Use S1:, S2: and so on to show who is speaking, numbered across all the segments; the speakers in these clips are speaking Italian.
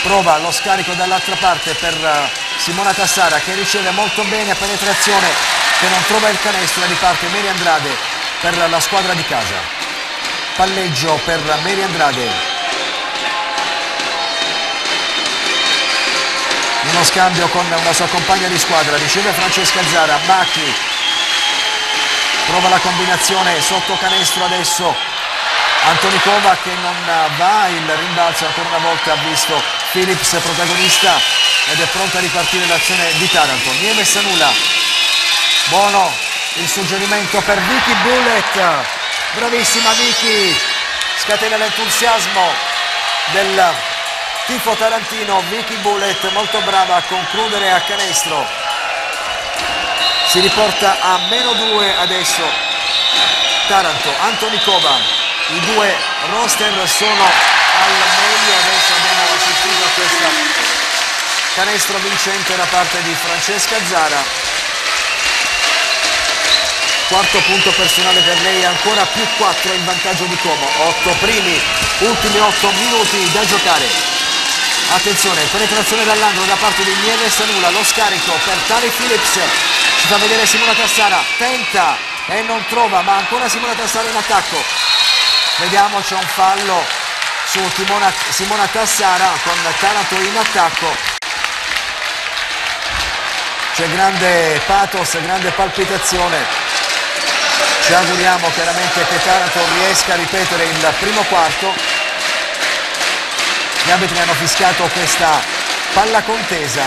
S1: prova lo scarico dall'altra parte per Simona Tassara, che riceve molto bene, penetrazione che non trova il canestro, e riparte Mary Andrade per la squadra di casa. Palleggio per Mary Andrade. Uno scambio con una sua compagna di squadra, riceve Francesca Zara, Macchi prova la combinazione sotto canestro adesso, Antonikova che non va, il rimbalzo ancora una volta ha visto Phillips protagonista ed è pronta a ripartire l'azione di Taranto. Nieves Sanula, buono il suggerimento per Vicky Bullet, bravissima Vicky, scatena l'entusiasmo del tifo tarantino. Vicky Bullet molto brava a concludere a canestro, si riporta a -2 adesso Taranto. Antonikova, i due roster sono al meglio, adesso abbiamo assistito a questo canestro vincente da parte di Francesca Zara, quarto punto personale per lei, ancora +4 in vantaggio di Como. 8 primi, ultimi 8 minuti da giocare. Attenzione, penetrazione dall'angolo da parte di Nieves Sanula, lo scarico per Tari Phillips, si fa vedere Simona Tassara, tenta e non trova, ma ancora Simona Tassara in attacco. Vediamo, c'è un fallo su Simona Tassara con Taranto in attacco. C'è grande pathos, grande palpitazione. Ci auguriamo chiaramente che Taranto riesca a ripetere il primo quarto. Gli arbitri hanno fischiato questa palla contesa.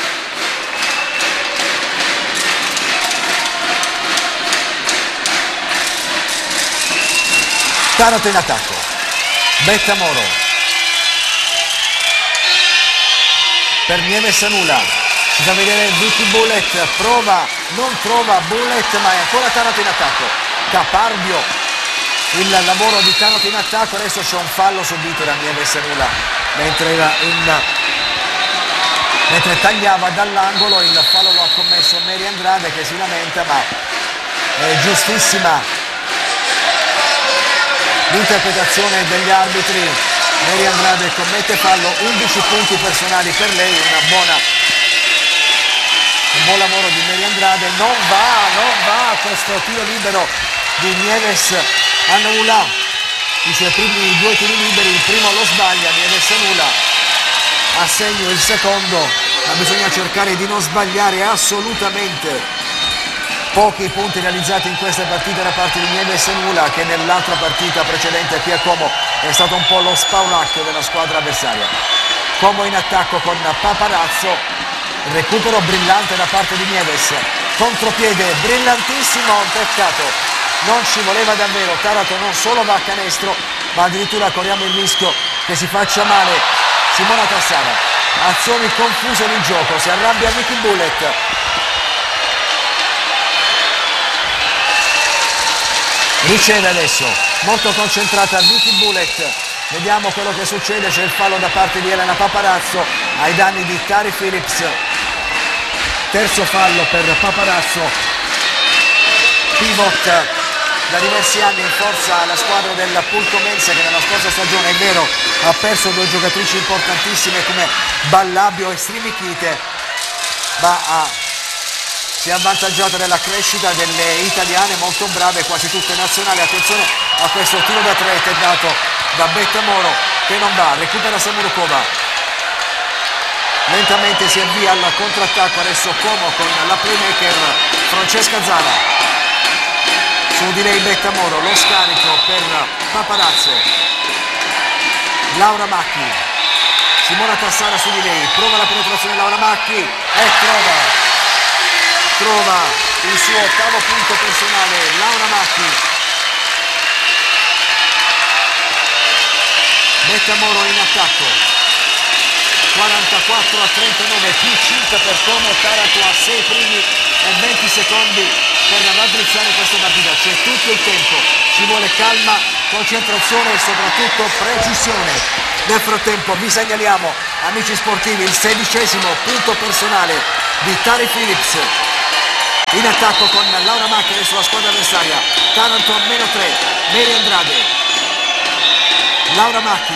S1: Taranto in attacco. Betta Moro per Nieves Sanula, si fa vedere Vicky Bullet, prova, non trova Bullet, ma è ancora Taranto in attacco. Caparbio il lavoro di Taranto in attacco. Adesso c'è un fallo subito da Nieves Sanula mentre tagliava dall'angolo. Il fallo lo ha commesso Mary Andrade, che si lamenta, ma è giustissima l'interpretazione degli arbitri. Mary Andrade commette fallo, 11 punti personali per lei, un buon lavoro di Mary Andrade. Non va questo tiro libero di Nieves Sanula. I suoi primi 2 tiri liberi, il primo lo sbaglia Nieves Sanula, a segno il secondo, ma bisogna cercare di non sbagliare assolutamente. Pochi punti realizzati in questa partita da parte di Nieves Sanula, che nell'altra partita precedente qui a Como è stato un po' lo spauracchio della squadra avversaria. Como in attacco con Paparazzo, recupero brillante da parte di Nieves, contropiede brillantissimo, un peccato. Non ci voleva davvero. Taranto non solo va a canestro, ma addirittura corriamo il rischio che si faccia male Simona Tassara. Azioni confuse di gioco, si arrabbia Vicky Bullet. Riceve adesso, molto concentrata Vicky Bullet. Vediamo quello che succede, c'è il fallo da parte di Elena Paparazzo ai danni di Tari Phillips. Terzo fallo per Paparazzo, pivot da diversi anni in forza alla squadra del Pulcomense, che nella scorsa stagione, è vero, ha perso 2 giocatrici importantissime come Ballabio e Strimichite, ma si è avvantaggiata della crescita delle italiane molto brave, quasi tutte nazionali. Attenzione a questo tiro da 3 tentato da Betta Moro, che non va, recupera Samurukova, lentamente si avvia al contrattacco adesso Como con la playmaker Francesca Zara. Su di lei Betta Moro, lo scarico per Paparazzo, Laura Macchi, Simona Tassara su di lei, prova la penetrazione Laura Macchi e trova il suo 8º punto personale Laura Macchi. Betta Moro in attacco, 44-39, +5 per Como. Taranto a 6 primi e 20 secondi per raddrizzare questa partita. C'è tutto il tempo, ci vuole calma, concentrazione e soprattutto precisione. Nel frattempo vi segnaliamo, amici sportivi, il 16° punto personale di Tari Phillips in attacco con Laura Macchi sulla squadra avversaria. Taranto a -3, Mary Andrade, Laura Macchi